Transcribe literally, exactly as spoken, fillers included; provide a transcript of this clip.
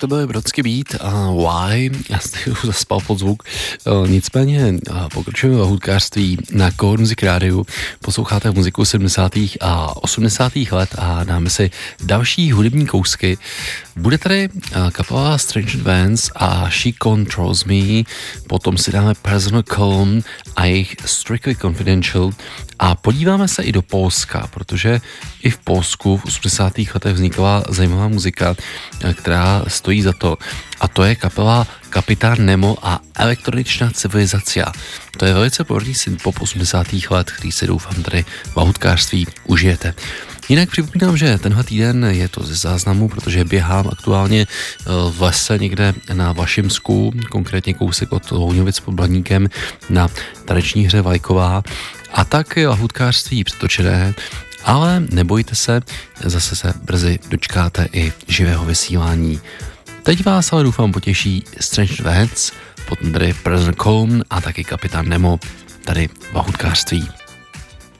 to byl Brodský beat a Why, já jsem už zaspal pod zvuk, nicméně pokračujeme v hudkářství na Core Music Rádiu, posloucháte muziku sedmdesátých a osmdesátých let a dáme si další hudební kousky. Bude tady kapela Strange Advance a She Controls Me, potom si dáme Personal Calm a jejich Strictly Confidential a podíváme se i do Polska, protože i v Polsku v osmdesátých letech vznikla zajímavá muzika, která stojí za to. A to je kapela Kapitán Nemo a Elektroničná civilizace. To je velice pohodlný synthpop osmdesátých let, který si doufám tady v hudkářství užijete. Jinak připomínám, že tenhle týden je to ze záznamu, protože běhám aktuálně v lese někde na Vlašimsku, konkrétně kousek od Louňovic pod Blaníkem na taneční hře Vajková. A tak je hudkářství přetočené, ale nebojte se, zase se brzy dočkáte i živého vysílání. Teď vás ale doufám potěší Strange Advance, potom tady President Calm a taky Kapitán Nemo tady v hudkářství.